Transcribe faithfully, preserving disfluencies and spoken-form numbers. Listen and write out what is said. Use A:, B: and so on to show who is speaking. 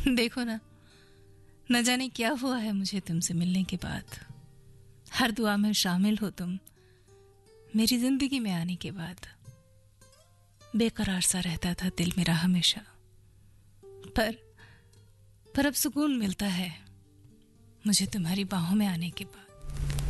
A: देखो ना, न जाने क्या हुआ है मुझे तुमसे मिलने के बाद। हर दुआ में शामिल हो तुम मेरी जिंदगी में आने के बाद। बेकरार सा रहता था दिल मेरा हमेशा, पर पर अब सुकून मिलता है मुझे तुम्हारी बाहों में आने के बाद।